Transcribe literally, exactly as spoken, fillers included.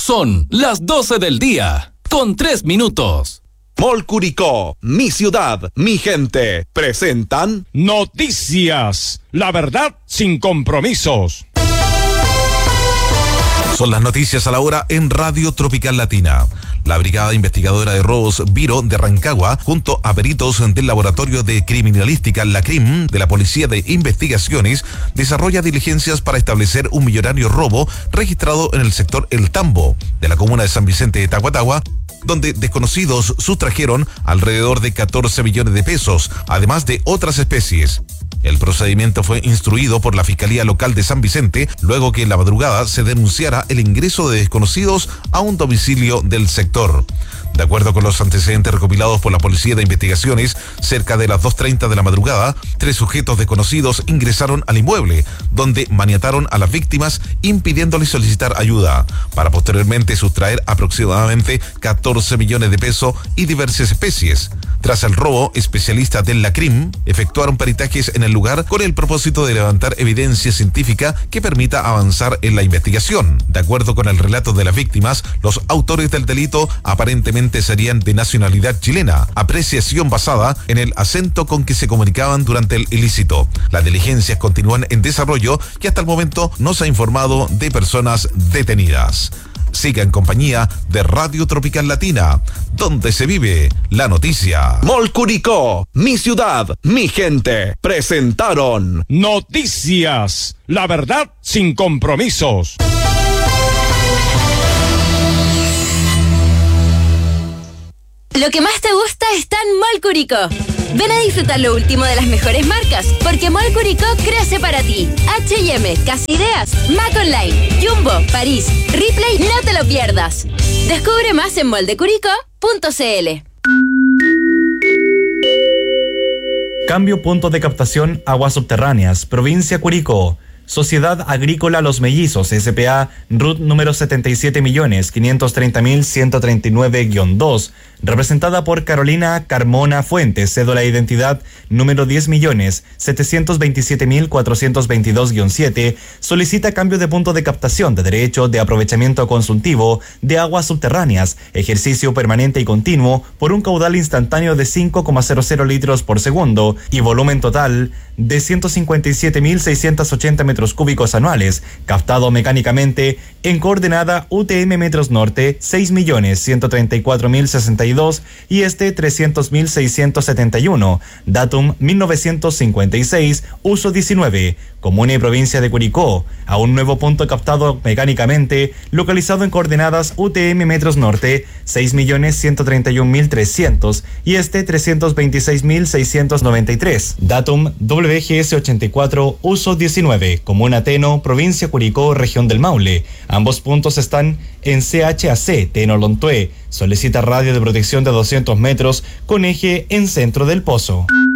Son las doce del día, con tres minutos. Mall Curicó, mi ciudad, mi gente, presentan Noticias, la verdad sin compromisos. Son las noticias a la hora en Radio Tropical Latina. La Brigada Investigadora de Robos Viro de Rancagua, junto a peritos del Laboratorio de Criminalística, la C R I M, de la Policía de Investigaciones, desarrolla diligencias para establecer un millonario robo registrado en el sector El Tambo, de la comuna de San Vicente de Tahuatahua, donde desconocidos sustrajeron alrededor de catorce millones de pesos, además de otras especies. El procedimiento fue instruido por la Fiscalía Local de San Vicente, luego que en la madrugada se denunciara el ingreso de desconocidos a un domicilio del sector. De acuerdo con los antecedentes recopilados por la Policía de Investigaciones, cerca de las dos treinta de la madrugada, tres sujetos desconocidos ingresaron al inmueble, donde maniataron a las víctimas, impidiéndoles solicitar ayuda, para posteriormente sustraer aproximadamente catorce millones de pesos y diversas especies. Tras el robo, especialistas de la C R I M efectuaron peritajes en el lugar con el propósito de levantar evidencia científica que permita avanzar en la investigación. De acuerdo con el relato de las víctimas, los autores del delito aparentemente serían de nacionalidad chilena, apreciación basada en el acento con que se comunicaban durante el ilícito. Las diligencias continúan en desarrollo y hasta el momento no se ha informado de personas detenidas. Siga en compañía de Radio Tropical Latina, donde se vive la noticia. Mall Curicó, mi ciudad, mi gente, presentaron Noticias, la verdad sin compromisos. Lo que más te gusta está en Mall Curicó. Ven a disfrutar lo último de las mejores marcas, porque Mall Curicó crece para ti. H y M, Casa Ideas, Mac Online, Jumbo, París, Ripley, no te lo pierdas. Descubre más en moldecuricó punto c l. Cambio punto de captación Aguas Subterráneas, Provincia Curicó. Sociedad Agrícola Los Mellizos, S P A, R U T número setenta y siete millones quinientos treinta mil ciento treinta y nueve guión dos, representada por Carolina Carmona Fuentes, cédula de identidad número diez millones setecientos veintisiete mil cuatrocientos veintidós guión siete, solicita cambio de punto de captación de derecho de aprovechamiento consultivo de aguas subterráneas, ejercicio permanente y continuo por un caudal instantáneo de cinco coma cero cero litros por segundo y volumen total de ciento cincuenta y siete mil seiscientos ochenta metros cúbicos anuales, captado mecánicamente en coordenada U T M Metros Norte seis millones ciento treinta y cuatro mil sesenta y dos y este trescientos mil seiscientos setenta y uno, datum mil novecientos cincuenta y seis, uso diecinueve, comuna y provincia de Curicó, a un nuevo punto captado mecánicamente, localizado en coordenadas U T M Metros Norte seis millones ciento treinta y un mil trescientos y este trescientos veintiséis mil seiscientos noventa y tres, datum W G S ochenta y cuatro, uso diecinueve, comuna Teno, provincia Curicó, región del Maule. Ambos puntos están en C H A C, Teno Lontué. Solicita radio de protección de doscientos metros con eje en centro del pozo.